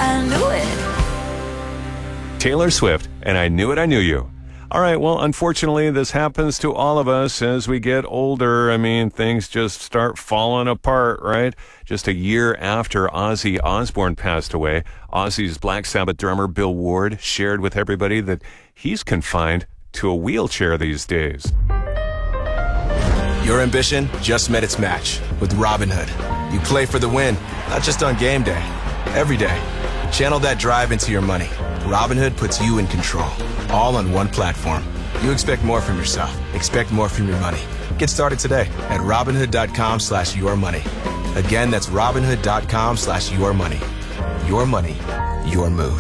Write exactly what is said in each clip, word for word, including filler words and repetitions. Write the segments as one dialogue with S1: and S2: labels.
S1: I knew it.
S2: Taylor Swift, and I Knew It, I Knew You. All right, well, unfortunately, this happens to all of us as we get older. I mean, things just start falling apart, right? Just a year after Ozzy Osbourne passed away, Ozzy's Black Sabbath drummer Bill Ward shared with everybody that he's confined to a wheelchair these days.
S3: Your ambition just met its match with Robinhood. You play for the win, not just on game day, every day. Channel that drive into your money. Robinhood puts you in control, all on one platform. You expect more from yourself. Expect more from your money. Get started today at Robinhood.com slash your money. Again, that's Robinhood.com slash your money. Your money, your move.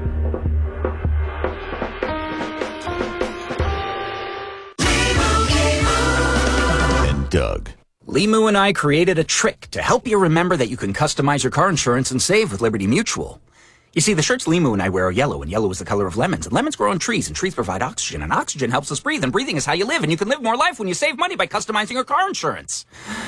S4: And Doug.
S5: Limu and I created a trick to help you remember that you can customize your car insurance and save with Liberty Mutual. You see, the shirts Limu and I wear are yellow, and yellow is the color of lemons, and lemons grow on trees, and trees provide oxygen, and oxygen helps us breathe, and breathing is how you live, and you can live more life when you save money by customizing your car insurance.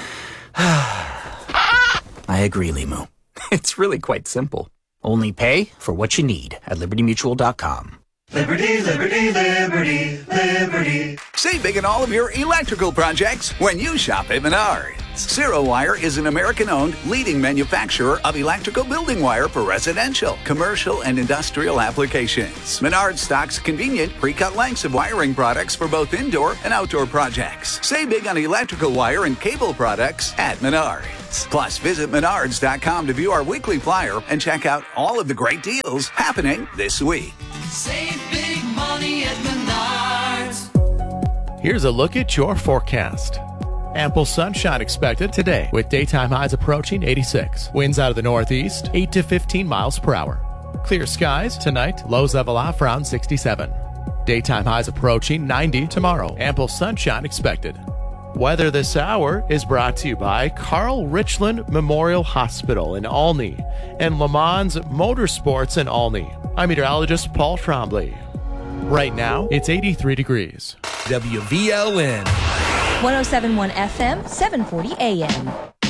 S5: I agree, Limu. It's really quite simple. Only pay for what you need at Liberty Mutual dot com.
S6: Liberty, liberty, liberty, liberty.
S7: Save big on all of your electrical projects when you shop at Menards. Zero Wire is an American-owned leading manufacturer of electrical building wire for residential, commercial, and industrial applications. Menards stocks convenient pre-cut lengths of wiring products for both indoor and outdoor projects. Save big on electrical wire and cable products at Menards. Plus, visit Menards dot com to view our weekly flyer and check out all of the great deals happening this week.
S6: Save big money at Menards.
S8: Here's a look at your forecast. Ample sunshine expected today with daytime highs approaching eighty-six. Winds out of the northeast, eight to fifteen miles per hour. Clear skies tonight, lows level off around sixty-seven. Daytime highs approaching ninety tomorrow. Ample sunshine expected. Weather this hour is brought to you by Carl Richland Memorial Hospital in Olney and Le Mans Motorsports in Olney. I'm meteorologist Paul Trombley. Right now, it's eighty-three degrees.
S9: W V L N
S1: one oh seven point one F M, seven forty A M.